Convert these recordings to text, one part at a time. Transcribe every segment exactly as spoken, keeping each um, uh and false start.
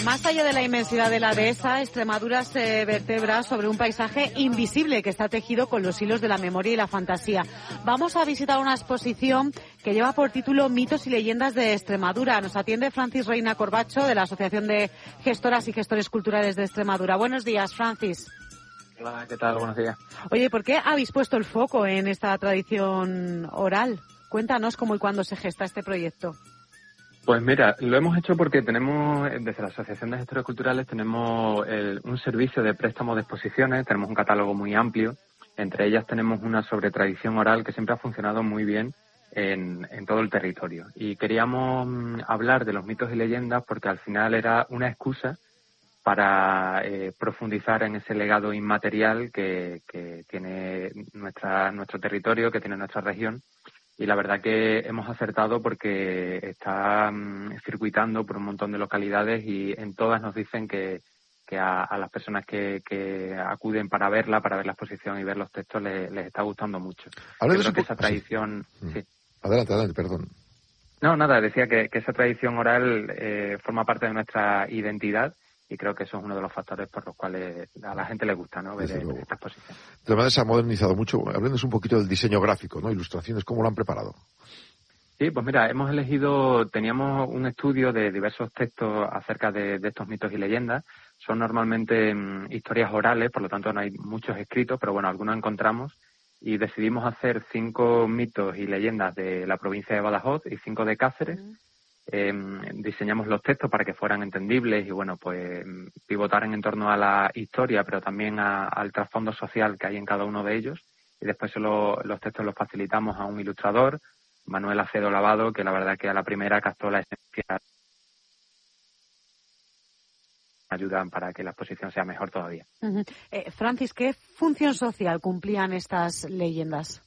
Más allá de la inmensidad de la dehesa, Extremadura se vertebra sobre un paisaje invisible que está tejido con los hilos de la memoria y la fantasía. Vamos a visitar una exposición que lleva por título Mitos y leyendas de Extremadura. Nos atiende Francis Reina Corbacho, de la Asociación de Gestoras y Gestores Culturales de Extremadura. Buenos días, Francis. Hola, ¿qué tal? Buenos días. Oye, ¿por qué habéis puesto el foco en esta tradición oral? Cuéntanos cómo y cuándo se gesta este proyecto. Pues mira, lo hemos hecho porque tenemos, desde la Asociación de Gestores Culturales, tenemos el, un servicio de préstamo de exposiciones, tenemos un catálogo muy amplio, entre ellas tenemos una sobre tradición oral que siempre ha funcionado muy bien en, en todo el territorio. Y queríamos mm, hablar de los mitos y leyendas porque al final era una excusa para eh, profundizar en ese legado inmaterial que, que tiene nuestra, nuestro territorio, que tiene nuestra región. Y la verdad que hemos acertado porque está um, circuitando por un montón de localidades y en todas nos dicen que, que a, a las personas que, que acuden para verla, para ver la exposición y ver los textos, les, les está gustando mucho. Yo creo que esa tradición... Sí. Sí. Adelante, adelante, perdón. No, nada, decía que, que esa tradición oral eh, forma parte de nuestra identidad. Y creo que eso es uno de los factores por los cuales a la gente le gusta, ¿no?, ver esta exposición. De manera se ha modernizado mucho. Háblenos un poquito del diseño gráfico, ¿no? Ilustraciones, ¿cómo lo han preparado? Sí, pues mira, hemos elegido, teníamos un estudio de diversos textos acerca de, de estos mitos y leyendas. Son normalmente um, historias orales, por lo tanto no hay muchos escritos, pero bueno, algunos encontramos. Y decidimos hacer cinco mitos y leyendas de la provincia de Badajoz y cinco de Cáceres. Mm. Eh, diseñamos los textos para que fueran entendibles y bueno, pues pivotaran en torno a la historia, pero también a, al trasfondo social que hay en cada uno de ellos. Y después solo, los textos los facilitamos a un ilustrador, Manuel Acedo Lavado, que la verdad que a la primera captó la esencia, ayudan para que la exposición sea mejor todavía. Uh-huh. Eh, Francis, ¿qué función social cumplían estas leyendas?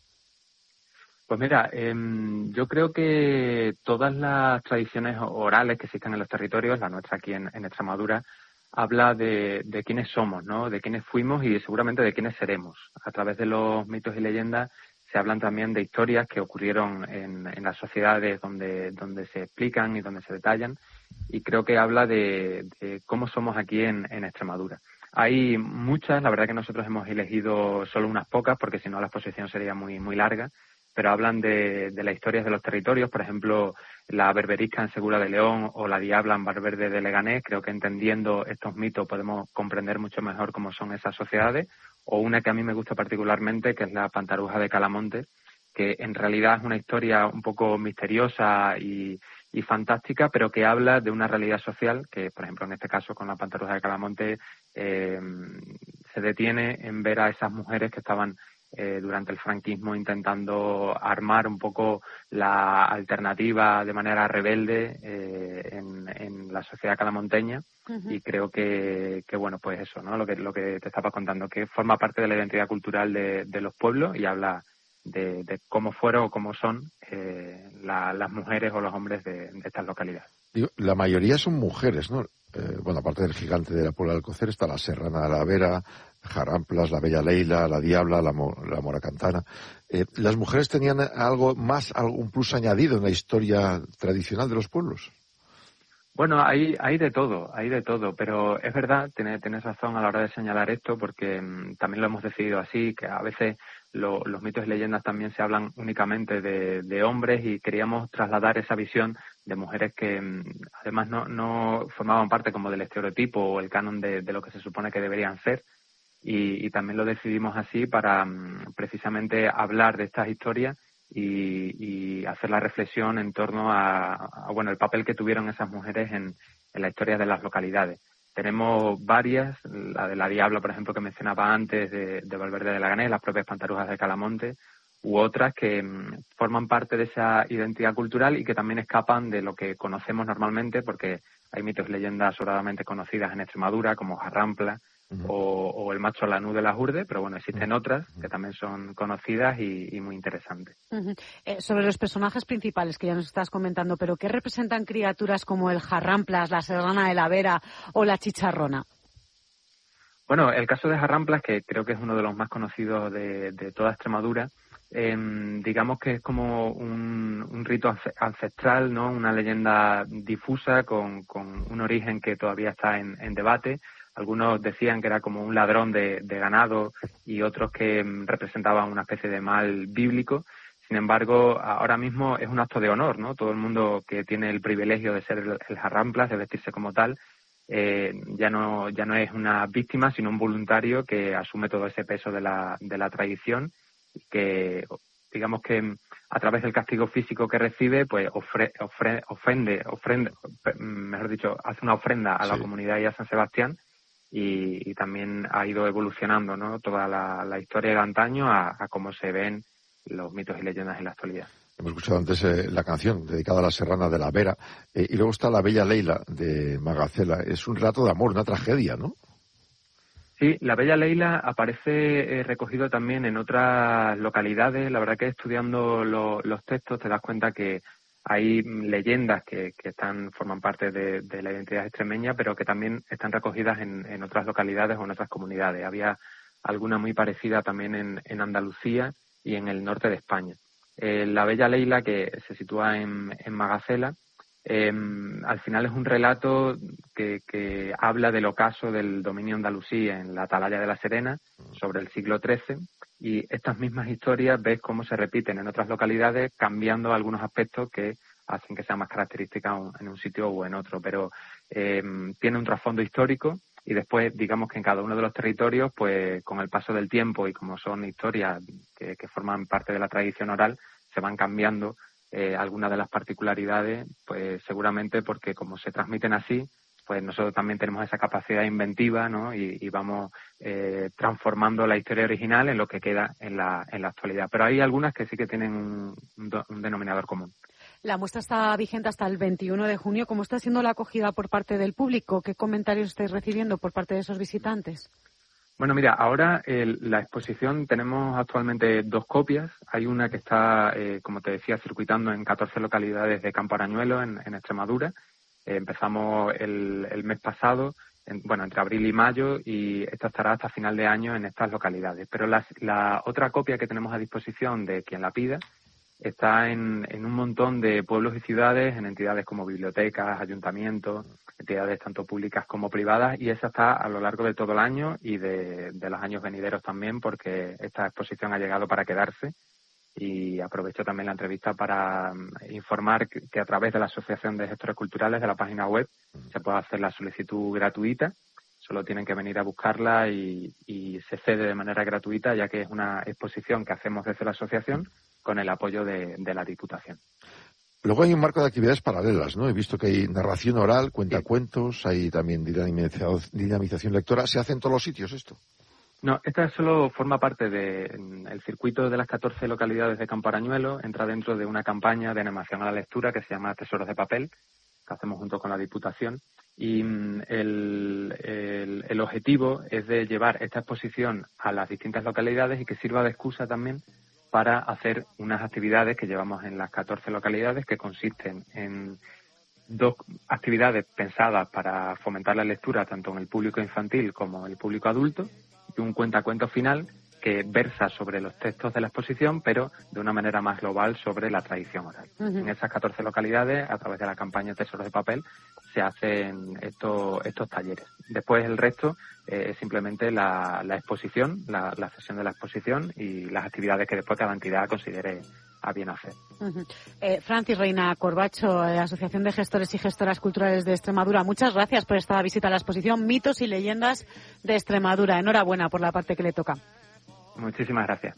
Pues mira, eh, yo creo que todas las tradiciones orales que existen en los territorios, la nuestra aquí en, en Extremadura, habla de, de quiénes somos, ¿no?, de quiénes fuimos y seguramente de quiénes seremos. A través de los mitos y leyendas se hablan también de historias que ocurrieron en, en las sociedades donde, donde se explican y donde se detallan, y creo que habla de, de cómo somos aquí en, en Extremadura. Hay muchas, la verdad que nosotros hemos elegido solo unas pocas porque si no la exposición sería muy, muy larga, pero hablan de, de las historias de los territorios, por ejemplo, la berberisca en Segura de León o la diabla en Valverde de Leganés. Creo que entendiendo estos mitos podemos comprender mucho mejor cómo son esas sociedades, o una que a mí me gusta particularmente, que es la Pantaruja de Calamonte, que en realidad es una historia un poco misteriosa y, y fantástica, pero que habla de una realidad social que, por ejemplo, en este caso con la Pantaruja de Calamonte, eh, se detiene en ver a esas mujeres que estaban Eh, durante el franquismo intentando armar un poco la alternativa de manera rebelde eh, en, en la sociedad calamonteña. Uh-huh. Y creo que, que bueno, pues eso, ¿no?, lo que lo que te estaba contando, que forma parte de la identidad cultural de, de los pueblos y habla de, de cómo fueron o cómo son eh, la, las mujeres o los hombres de, de estas localidades. La mayoría son mujeres, ¿no? Eh, bueno, aparte del gigante de la Puebla de Alcocer está la Serrana de la Vera, Jarramplas, la Bella Leila, la Diabla, la, Mo, la Moracantana. Eh, ¿Las mujeres tenían algo más, algún plus añadido en la historia tradicional de los pueblos? Bueno, hay, hay de todo, hay de todo, pero es verdad, tienes, tienes razón a la hora de señalar esto, porque mmm, también lo hemos decidido así, que a veces lo, los mitos y leyendas también se hablan únicamente de, de hombres, y queríamos trasladar esa visión de mujeres que mmm, además no, no formaban parte como del estereotipo o el canon de, de lo que se supone que deberían ser, y, y también lo decidimos así para mmm, precisamente hablar de estas historias Y, y hacer la reflexión en torno a, a bueno el papel que tuvieron esas mujeres en, en la historia de las localidades. Tenemos varias, la de la Diabla, por ejemplo, que mencionaba antes, de, de Valverde de Leganés, las propias Pantarujas de Calamonte, u otras que mmm, forman parte de esa identidad cultural y que también escapan de lo que conocemos normalmente, porque hay mitos y leyendas sobradamente conocidas en Extremadura, como Jarrampla, Uh-huh. O, o el macho lanú de la Urde, pero bueno, existen uh-huh. otras que también son conocidas y, y muy interesantes. Uh-huh. Eh, sobre los personajes principales que ya nos estás comentando, pero ¿qué representan criaturas como el Jarramplas, la Serrana de la Vera o la Chicharrona? Bueno, el caso de Jarramplas, que creo que es uno de los más conocidos de, de toda Extremadura, eh, digamos que es como un, un rito ancestral, ¿no? Una leyenda difusa con, con un origen que todavía está en, en debate. Algunos decían que era como un ladrón de, de ganado y otros que representaban una especie de mal bíblico. Sin embargo, ahora mismo es un acto de honor, ¿no? Todo el mundo que tiene el privilegio de ser el, el jarramplas, de vestirse como tal, eh, ya no ya no es una víctima, sino un voluntario que asume todo ese peso de la, de la tradición y que, digamos que a través del castigo físico que recibe, pues ofre, ofre, ofende, ofrende, mejor dicho, hace una ofrenda a la sí. comunidad y a San Sebastián. Y, y también ha ido evolucionando, ¿no? Toda la, la historia de antaño a, a cómo se ven los mitos y leyendas en la actualidad. Hemos escuchado antes eh, la canción dedicada a la serrana de la Vera, eh, y luego está La Bella Leila de Magacela. Es un relato de amor, una tragedia, ¿no? Sí, La Bella Leila aparece eh, recogido también en otras localidades. La verdad que estudiando lo, los textos te das cuenta que hay leyendas que, que están forman parte de, de la identidad extremeña, pero que también están recogidas en, en otras localidades o en otras comunidades. Había alguna muy parecida también en, en Andalucía y en el norte de España. Eh, la Bella Leila, que se sitúa en, en Magacela, eh, al final es un relato que, que habla del ocaso del dominio andalusí en la Atalaya de la Serena sobre el siglo trece, y estas mismas historias ves cómo se repiten en otras localidades, cambiando algunos aspectos que hacen que sea más característica un, en un sitio o en otro, pero eh, tiene un trasfondo histórico. Y después, digamos que en cada uno de los territorios, pues con el paso del tiempo y como son historias que, que forman parte de la tradición oral, se van cambiando eh, algunas de las particularidades, pues seguramente porque como se transmiten así, pues nosotros también tenemos esa capacidad inventiva, ¿no? Y, y vamos eh, transformando la historia original en lo que queda en la, en la actualidad. Pero hay algunas que sí que tienen un, un, un denominador común. La muestra está vigente hasta el veintiuno de junio. ¿Cómo está siendo la acogida por parte del público? ¿Qué comentarios estáis recibiendo por parte de esos visitantes? Bueno, mira, ahora el, la exposición tenemos actualmente dos copias. Hay una que está, eh, como te decía, circuitando en catorce localidades de Campo Arañuelo, en, en Extremadura. Eh, empezamos el, el mes pasado, en, bueno, entre abril y mayo, y esta estará hasta final de año en estas localidades. Pero la, la otra copia que tenemos a disposición de quien la pida está en, en un montón de pueblos y ciudades, en entidades como bibliotecas, ayuntamientos, entidades tanto públicas como privadas, y esa está a lo largo de todo el año y de, de los años venideros también, porque esta exposición ha llegado para quedarse. Y aprovecho también la entrevista para informar que, que a través de la Asociación de Gestores Culturales, de la página web, se puede hacer la solicitud gratuita. Solo tienen que venir a buscarla y, y se cede de manera gratuita, ya que es una exposición que hacemos desde la asociación con el apoyo de, de la Diputación. Luego hay un marco de actividades paralelas, ¿no? He visto que hay narración oral, cuentacuentos, sí. Hay también dinamización, dinamización lectora. ¿Se hace en todos los sitios esto? No, esta solo forma parte del circuito de las catorce localidades de Campo Arañuelo. Entra dentro de una campaña de animación a la lectura que se llama Tesoros de Papel, que hacemos junto con la Diputación. Y el, el, el objetivo es de llevar esta exposición a las distintas localidades y que sirva de excusa también para hacer unas actividades que llevamos en las catorce localidades, que consisten en dos actividades pensadas para fomentar la lectura tanto en el público infantil como en el público adulto, y un cuentacuentos final que versa sobre los textos de la exposición, pero de una manera más global sobre la tradición oral. Uh-huh. En esas catorce localidades, a través de la campaña Tesoros de Papel, se hacen estos, estos talleres. Después el resto eh, es simplemente la, la exposición, la, la sesión de la exposición y las actividades que después cada entidad considere a bien hacer. Uh-huh. eh, Francis Reina Corbacho, eh, Asociación de Gestores y Gestoras Culturales de Extremadura, muchas gracias por esta visita a la exposición Mitos y Leyendas de Extremadura. Enhorabuena por la parte que le toca. Muchísimas gracias.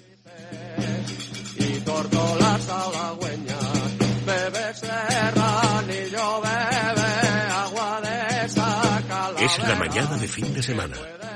Es la mañana de fin de semana.